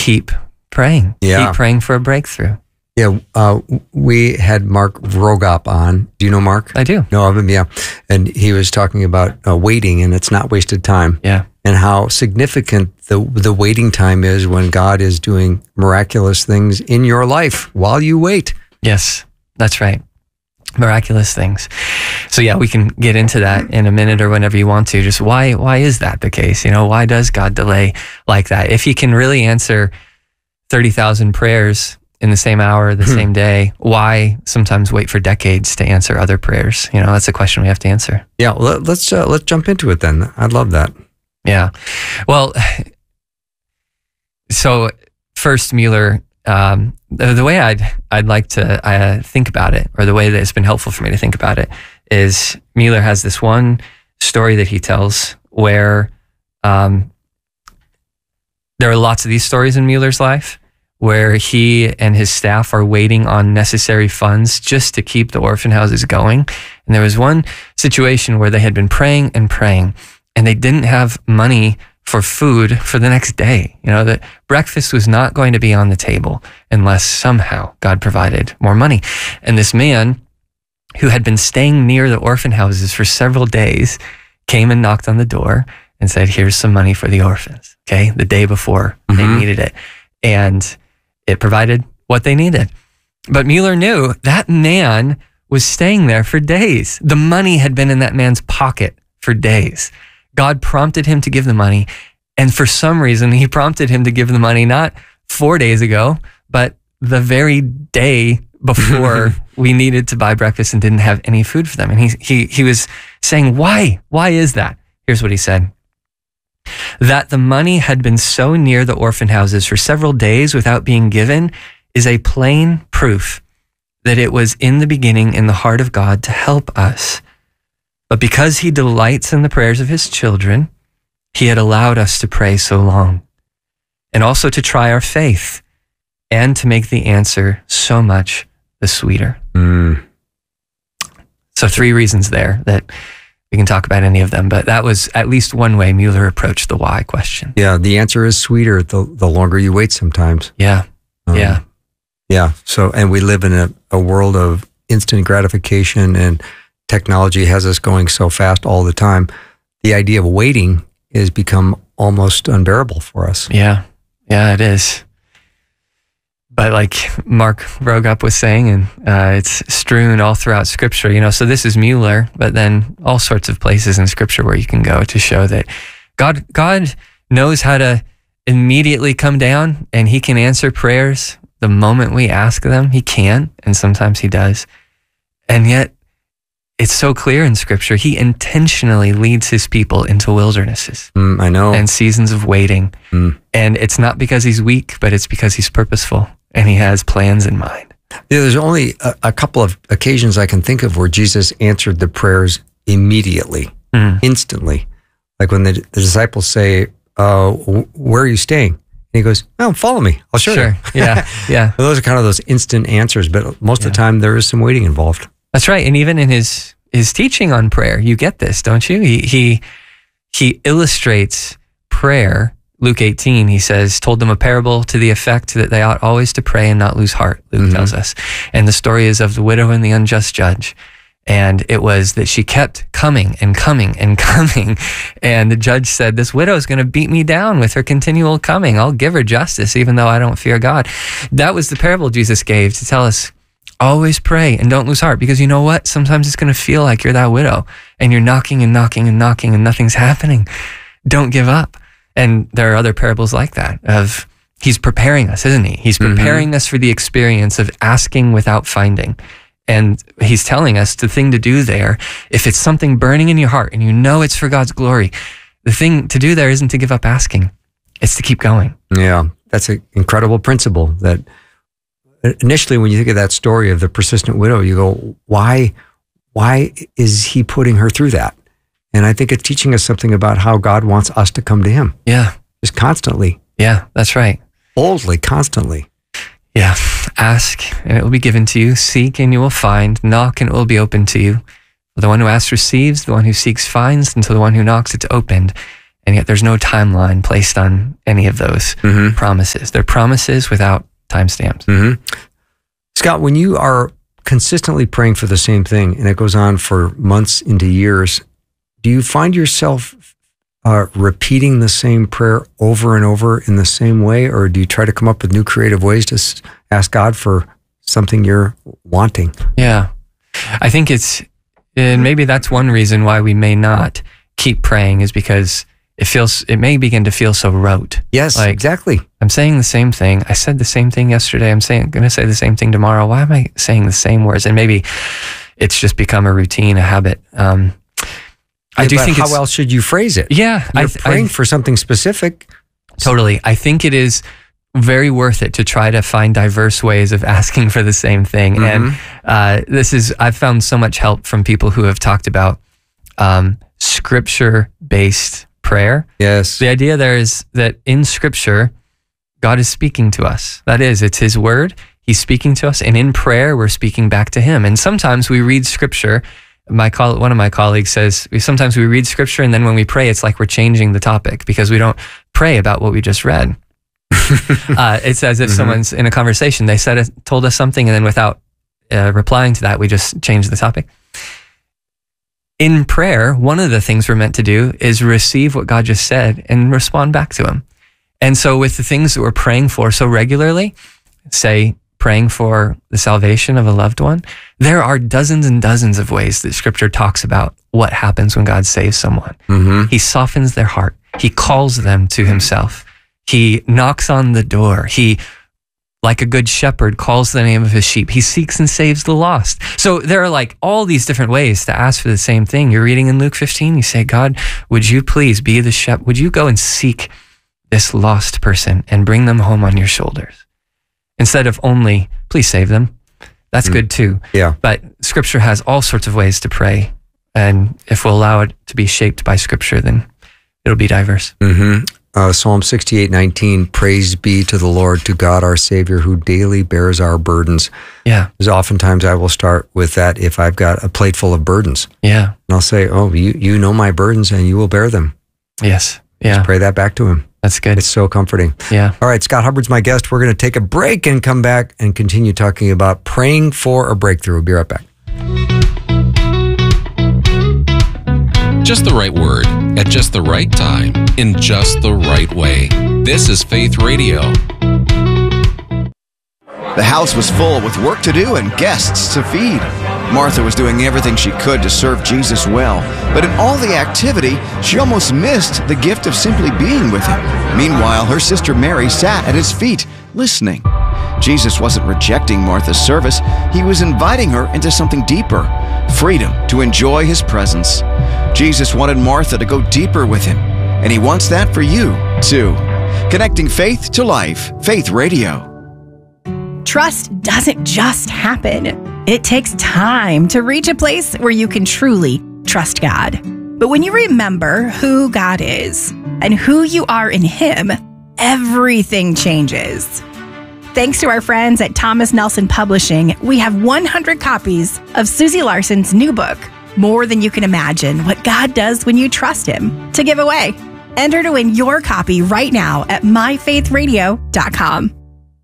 keep praying. Yeah. Keep praying for a breakthrough. Yeah, we had Mark Vrogop on. Do you know Mark? I do. Know of him, yeah. And he was talking about waiting, and it's not wasted time. Yeah. And how significant the waiting time is when God is doing miraculous things in your life while you wait. Yes, that's right. Miraculous things. So yeah, we can get into that in a minute or whenever you want to. Just why is that the case? Why does God delay like that? If he can really answer 30,000 prayers in the same hour, the same day, why sometimes wait for decades to answer other prayers? That's a question we have to answer. Yeah, let's jump into it then. I'd love that. Yeah. Well, so first, Mueller, the way I'd like to think about it, or the way that it's been helpful for me to think about it, is Mueller has this one story that he tells where there are lots of these stories in Mueller's life where he and his staff are waiting on necessary funds just to keep the orphan houses going. And there was one situation where they had been praying and praying, and they didn't have money for food for the next day. That breakfast was not going to be on the table unless somehow God provided more money. And this man who had been staying near the orphan houses for several days came and knocked on the door and said, here's some money for the orphans, okay? The day before they needed it. And it provided what they needed. But Mueller knew that man was staying there for days. The money had been in that man's pocket for days. God prompted him to give the money. And for some reason, he prompted him to give the money not 4 days ago, but the very day before we needed to buy breakfast and didn't have any food for them. And he was saying, why? Why is that? Here's what he said. That the money had been so near the orphan houses for several days without being given is a plain proof that it was in the beginning in the heart of God to help us. But because he delights in the prayers of his children, he had allowed us to pray so long, and also to try our faith and to make the answer so much the sweeter. So 3 reasons there that we can talk about any of them, but that was at least one way Mueller approached the why question. Yeah, the answer is sweeter the longer you wait sometimes. Yeah. Yeah. So, and we live in a world of instant gratification, and technology has us going so fast all the time. The idea of waiting has become almost unbearable for us. Yeah, it is. But like Mark Vrogop was saying, and it's strewn all throughout Scripture, so this is Mueller, but then all sorts of places in Scripture where you can go to show that God knows how to immediately come down, and he can answer prayers the moment we ask them. He can, and sometimes he does. And yet, it's so clear in Scripture, he intentionally leads his people into wildernesses. I know. And seasons of waiting. And it's not because he's weak, but it's because he's purposeful and he has plans in mind. Yeah, there's only a couple of occasions I can think of where Jesus answered the prayers immediately, instantly. Like when the disciples say, where are you staying? And he goes, oh, follow me. I'll show you. Yeah. Those are kind of those instant answers, but most of the time there is some waiting involved. That's right. And even in his teaching on prayer, you get this, don't you? He illustrates prayer. Luke 18, he says, told them a parable to the effect that they ought always to pray and not lose heart, Luke tells us. And the story is of the widow and the unjust judge. And it was that she kept coming and coming and coming. And the judge said, this widow is going to beat me down with her continual coming. I'll give her justice, even though I don't fear God. That was the parable Jesus gave to tell us, always pray and don't lose heart, because you know what? Sometimes it's going to feel like you're that widow and you're knocking and knocking and knocking and nothing's happening. Don't give up. And there are other parables like that of he's preparing us, isn't he? He's preparing us for the experience of asking without finding. And he's telling us the thing to do there, if it's something burning in your heart and you know it's for God's glory, the thing to do there isn't to give up asking. It's to keep going. Yeah, that's an incredible principle that initially when you think of that story of the persistent widow, you go, why is he putting her through that? And I think it's teaching us something about how God wants us to come to him. Yeah. Just constantly. Yeah, that's right. Boldly, constantly. Yeah. Ask and it will be given to you. Seek and you will find. Knock and it will be opened to you. The one who asks receives. The one who seeks finds. And to the one who knocks it's opened. and yet there's no timeline placed on any of those promises. They're promises without timestamps. Scott, when you are consistently praying for the same thing and it goes on for months into years, do you find yourself repeating the same prayer over and over in the same way, or do you try to come up with new creative ways to ask God for something you're wanting? Yeah, I think and maybe that's one reason why we may not keep praying, is because it may begin to feel so rote. Yes, like, exactly. I'm saying the same thing. I said the same thing yesterday. I'm going to say the same thing tomorrow. Why am I saying the same words? And maybe it's just become a routine, a habit. I do think how else should you phrase it? Yeah. You're praying for something specific. Totally. I think it is very worth it to try to find diverse ways of asking for the same thing. And I've found so much help from people who have talked about scripture-based prayer. Yes. The idea there is that in Scripture, God is speaking to us. That is, it's His Word. He's speaking to us. And in prayer, we're speaking back to Him. And sometimes we read Scripture. One of my colleagues says, sometimes we read Scripture, and then when we pray, it's like we're changing the topic because we don't pray about what we just read. It's as if someone's in a conversation. They told us something, and then without replying to that, we just change the topic. In prayer, one of the things we're meant to do is receive what God just said and respond back to Him. And so with the things that we're praying for so regularly, say praying for the salvation of a loved one, there are dozens and dozens of ways that Scripture talks about what happens when God saves someone. He softens their heart. He calls them to Himself. He knocks on the door. He, like a good shepherd, calls the name of his sheep. He seeks and saves the lost. So there are like all these different ways to ask for the same thing. You're reading in Luke 15, you say, God, would you please be the shepherd? Would you go and seek this lost person and bring them home on your shoulders? Instead of only, please save them. That's good too. Yeah. But Scripture has all sorts of ways to pray. And if we'll allow it to be shaped by Scripture, then it'll be diverse. Psalm 68:19, praise be to the Lord, to God our Savior, who daily bears our burdens. Yeah. Because oftentimes I will start with that if I've got a plate full of burdens. Yeah. And I'll say, oh, you know my burdens and you will bear them. Yes. Yeah. Just pray that back to Him. That's good. It's so comforting. Yeah. All right, Scott Hubbard's my guest. We're going to take a break and come back and continue talking about praying for a breakthrough. We'll be right back. Just the right word, at just the right time, in just the right way. This is Faith Radio. The house was full with work to do and guests to feed. Martha was doing everything she could to serve Jesus well, but in all the activity, she almost missed the gift of simply being with Him. Meanwhile, her sister Mary sat at His feet, listening. Jesus wasn't rejecting Martha's service. He was inviting her into something deeper, freedom to enjoy His presence. Jesus wanted Martha to go deeper with Him, and He wants that for you, too. Connecting faith to life, Faith Radio. Trust doesn't just happen. It takes time to reach a place where you can truly trust God. But when you remember who God is and who you are in Him, everything changes. Thanks to our friends at Thomas Nelson Publishing, we have 100 copies of Susie Larson's new book, More Than You Can Imagine, What God Does When You Trust Him, to give away. Enter to win your copy right now at myfaithradio.com.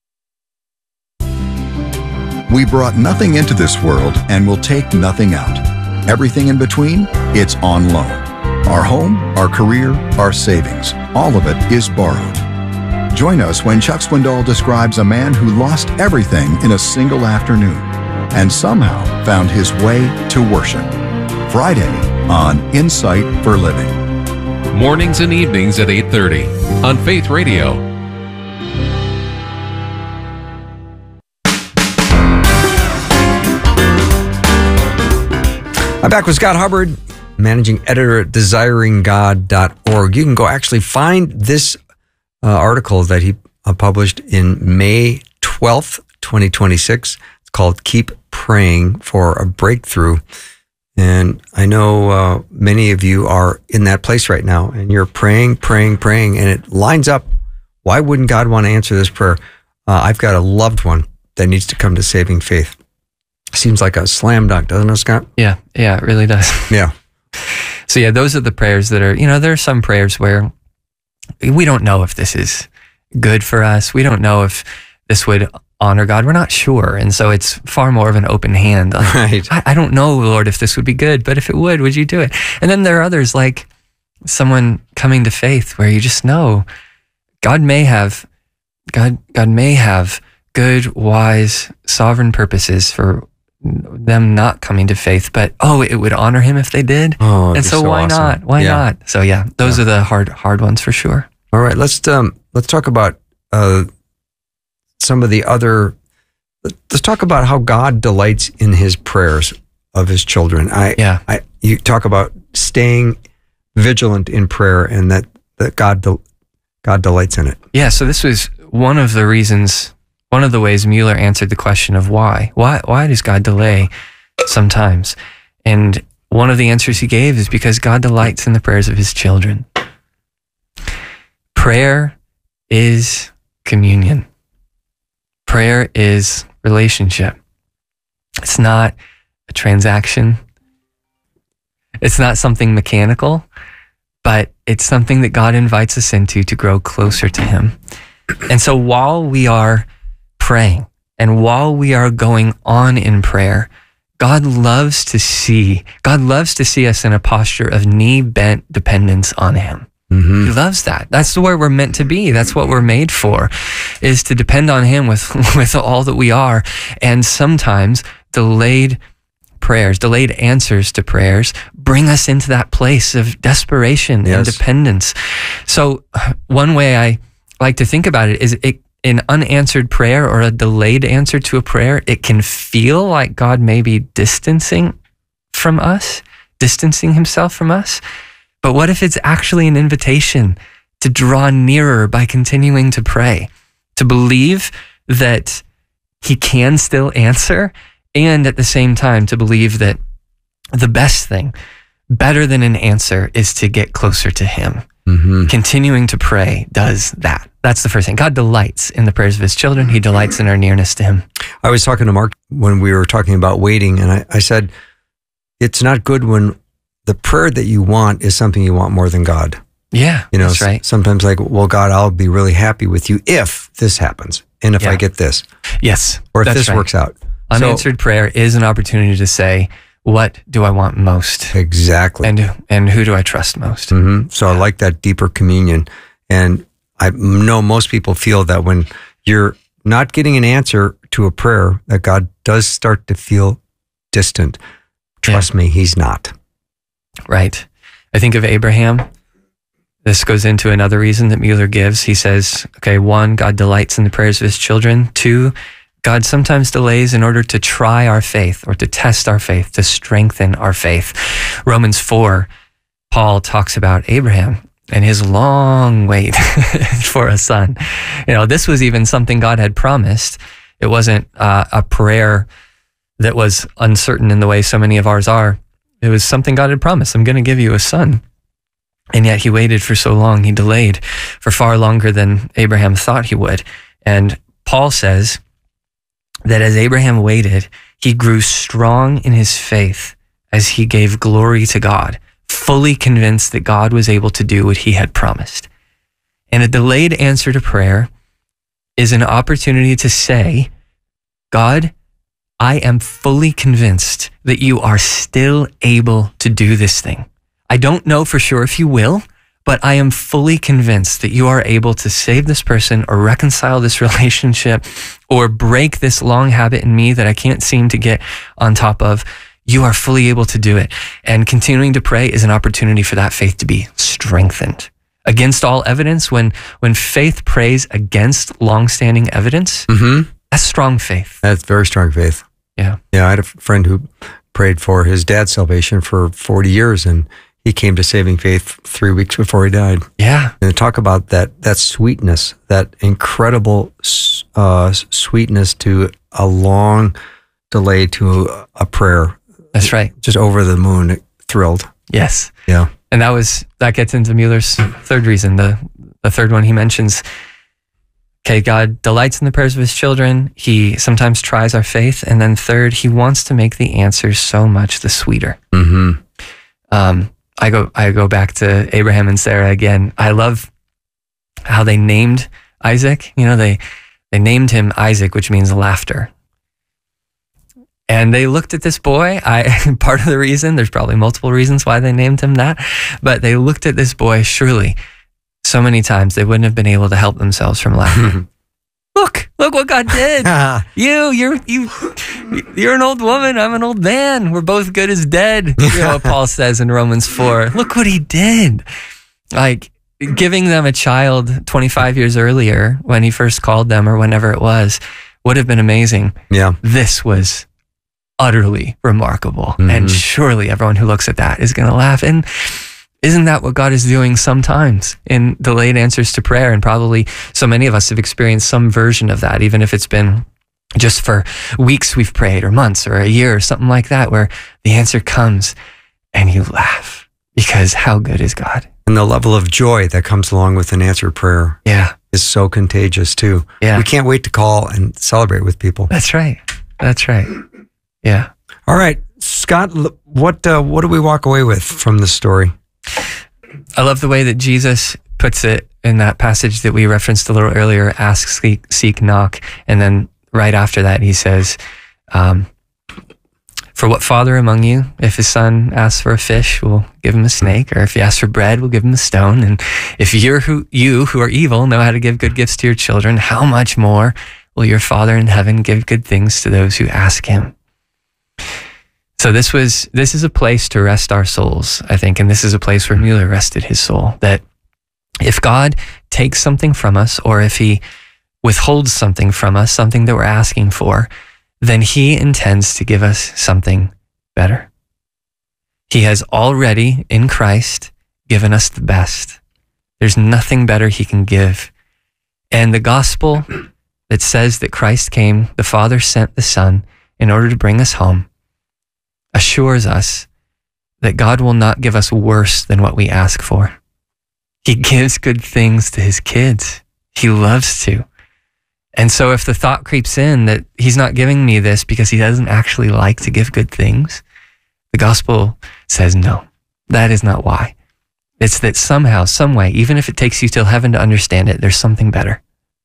We brought nothing into this world and will take nothing out. Everything in between, it's on loan. Our home, our career, our savings, all of it is borrowed. Join us when Chuck Swindoll describes a man who lost everything in a single afternoon and somehow found his way to worship. Friday on Insight for Living. Mornings and evenings at 8:30 on Faith Radio. I'm back with Scott Hubbard, managing editor at desiringgod.org. You can go actually find this article that he published in May 12th, 2026. It's called Keep Praying for a Breakthrough. And I know many of you are in that place right now, and you're praying, and it lines up. Why wouldn't God want to answer this prayer? I've got a loved one that needs to come to saving faith. Seems like a slam dunk, doesn't it, Scott? Yeah, it really does. Yeah. So yeah, those are the prayers that are, there are some prayers where we don't know if this is good for us. We don't know if this would honor God. We're not sure. And so it's far more of an open hand. Like, Right. I don't know, Lord, if this would be good, but if it would you do it? And then there are others like someone coming to faith where you just know God may have good, wise, sovereign purposes for them not coming to faith, but it would honor him if they did. Oh, and so why awesome. not? Why not? So yeah, those are the hard ones for sure. All right, let's talk about some of the other. Let's talk about how God delights in His prayers of His children. You talk about staying vigilant in prayer, and that God delights in it. Yeah. So this was one of the reasons. One of the ways Mueller answered the question of why. Why does God delay sometimes? And one of the answers he gave is because God delights in the prayers of His children. Prayer is communion. Prayer is relationship. It's not a transaction. It's not something mechanical, but it's something that God invites us into to grow closer to Him. And so while we are praying and while we are going on in prayer, God loves to see us in a posture of knee-bent dependence on Him. Mm-hmm. He loves that. That's where we're meant to be. That's what we're made for, is to depend on Him with all that we are. And sometimes delayed answers to prayers bring us into that place of desperation and dependence. So one way I like to think about it is an unanswered prayer or a delayed answer to a prayer, it can feel like God may be distancing Himself from us. But what if it's actually an invitation to draw nearer by continuing to pray, to believe that He can still answer, and at the same time to believe that the best thing, better than an answer, is to get closer to Him. Mm-hmm. Continuing to pray does that. That's the first thing. God delights in the prayers of His children. He delights in our nearness to Him. I was talking to Mark when we were talking about waiting, and I said, it's not good when the prayer that you want is something you want more than God. Yeah, that's right. Sometimes like, well, God, I'll be really happy with you if this happens, and if I get this. Yes. Or if this works out. Unanswered prayer is an opportunity to say, what do I want most? Exactly. And who do I trust most? Mm-hmm. So I like that deeper communion. And I know most people feel that when you're not getting an answer to a prayer, that God does start to feel distant. Trust me, He's not. Right. I think of Abraham. This goes into another reason that Mueller gives. He says, 1, God delights in the prayers of His children. 2, God sometimes delays in order to try our faith or to test our faith, to strengthen our faith. Romans 4, Paul talks about Abraham and his long wait for a son. This was even something God had promised. It wasn't a prayer that was uncertain in the way so many of ours are. It was something God had promised. I'm going to give you a son. And yet He waited for so long. He delayed for far longer than Abraham thought he would. And Paul says that as Abraham waited, he grew strong in his faith as he gave glory to God, fully convinced that God was able to do what He had promised. And a delayed answer to prayer is an opportunity to say, God, I am fully convinced that You are still able to do this thing. I don't know for sure if You will, but I am fully convinced that You are able to save this person or reconcile this relationship or break this long habit in me that I can't seem to get on top of. You are fully able to do it. And continuing to pray is an opportunity for that faith to be strengthened. Against all evidence, when faith prays against long-standing evidence, that's strong faith. That's very strong faith. Yeah. Yeah, I had a friend who prayed for his dad's salvation for 40 years, and he came to saving faith 3 weeks before he died. Yeah. And talk about that sweetness, that incredible sweetness to a long delay to a prayer. That's right. Just over the moon, thrilled. Yes. Yeah. And that gets into Mueller's third reason. The third one he mentions, God delights in the prayers of His children. He sometimes tries our faith. And then third, He wants to make the answers so much the sweeter. Mm-hmm. I go back to Abraham and Sarah again. I love how they named Isaac. You know, they named him Isaac, which means laughter. And they looked at this boy. Part of the reason, there's probably multiple reasons why they named him that, but they looked at this boy, surely so many times they wouldn't have been able to help themselves from laughing. Look what God did. You're an old woman, I'm an old man. We're both good as dead. You know what Paul says in Romans 4. Look what he did. Like giving them a child 25 years earlier when he first called them or whenever it was would have been amazing. Yeah. This was utterly remarkable. And surely everyone who looks at that is going to laugh. And isn't that what God is doing sometimes in delayed answers to prayer? And probably so many of us have experienced some version of that, even if it's been just for weeks we've prayed or months or a year or something like that, where the answer comes and you laugh because how good is God? And the level of joy that comes along with an answered prayer is so contagious too. Yeah. We can't wait to call and celebrate with people. That's right. Yeah. All right, Scott, what do we walk away with from this story? I love the way that Jesus puts it in that passage that we referenced a little earlier, ask, seek, knock. And then right after that, he says, for what father among you, if his son asks for a fish, we'll give him a snake, or if he asks for bread, we'll give him a stone. And if you who are evil know how to give good gifts to your children, how much more will your Father in heaven give good things to those who ask him? So this is a place to rest our souls, I think, and this is a place where Mueller rested his soul, that if God takes something from us, or if he withholds something from us, something that we're asking for, then he intends to give us something better. He has already, in Christ, given us the best. There's nothing better he can give. And the gospel that says that Christ came, the Father sent the Son in order to bring us home, assures us that God will not give us worse than what we ask for. He gives good things to his kids. He loves to. And so if the thought creeps in that he's not giving me this because he doesn't actually like to give good things, the gospel says no, that is not why. It's that somehow, some way, even if it takes you till heaven to understand it, there's something better.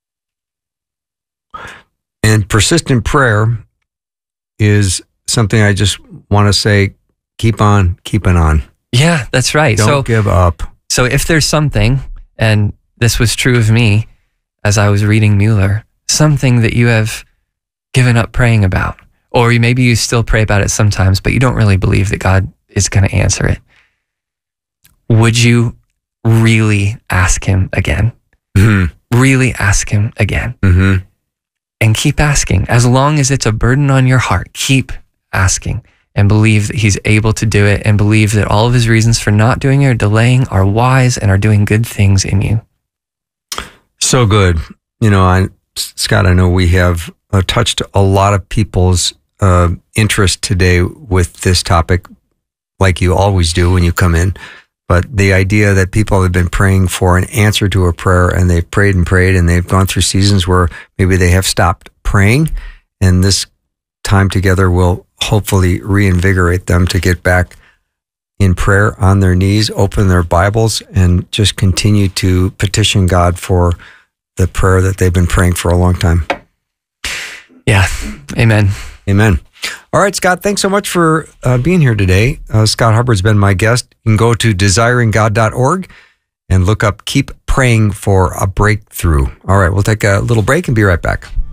And persistent prayer is something I just want to say, keep on keeping on. Yeah, that's right. Don't give up. So if there's something, and this was true of me as I was reading Mueller, something that you have given up praying about, or maybe you still pray about it sometimes, but you don't really believe that God is going to answer it, would you really ask him again? Mm-hmm. Really ask him again. Mm-hmm. And keep asking. As long as it's a burden on your heart, keep asking and believe that he's able to do it, and believe that all of his reasons for not doing it or delaying are wise and are doing good things in you. So good. You know, Scott, I know we have touched a lot of people's interest today with this topic, like you always do when you come in. But the idea that people have been praying for an answer to a prayer, and they've prayed and they've gone through seasons where maybe they have stopped praying, and this time together will hopefully reinvigorate them to get back in prayer on their knees, open their Bibles, and just continue to petition God for the prayer that they've been praying for a long time. Yeah. Amen. Amen. All right, Scott, thanks so much for being here today. Scott Hubbard's been my guest. You can go to desiringgod.org and look up Keep Praying for a Breakthrough. All right, we'll take a little break and be right back.